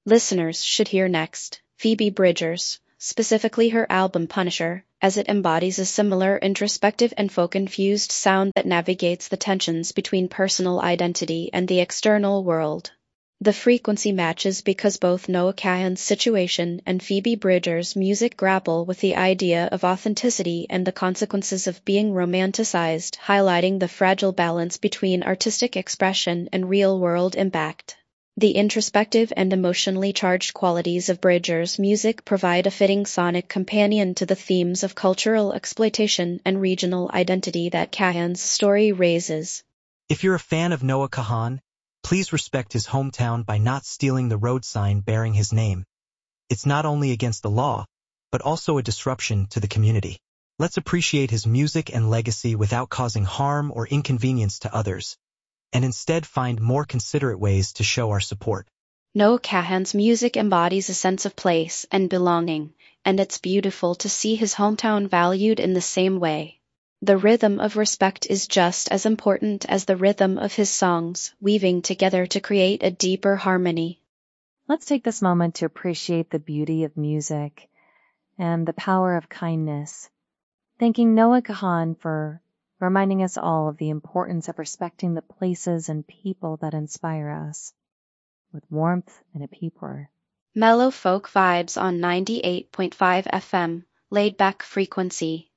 Listeners should hear next Phoebe Bridgers, specifically her album Punisher, as it embodies a similar introspective and folk-infused sound that navigates the tensions between personal identity and the external world. The frequency matches because both Noah Kahan's situation and Phoebe Bridgers' music grapple with the idea of authenticity and the consequences of being romanticized, highlighting the fragile balance between artistic expression and real-world impact. The introspective and emotionally charged qualities of Bridgers' music provide a fitting sonic companion to the themes of cultural exploitation and regional identity that Kahan's story raises. If you're a fan of Noah Kahan, please respect his hometown by not stealing the road sign bearing his name. It's not only against the law, but also a disruption to the community. Let's appreciate his music and legacy without causing harm or inconvenience to others, and instead find more considerate ways to show our support. Noah Kahan's music embodies a sense of place and belonging, and it's beautiful to see his hometown valued in the same way. The rhythm of respect is just as important as the rhythm of his songs, weaving together to create a deeper harmony. Let's take this moment to appreciate the beauty of music and the power of kindness, thanking Noah Kahan for reminding us all of the importance of respecting the places and people that inspire us with warmth and a peep word. Mellow folk vibes on 98.5 FM, laid back frequency.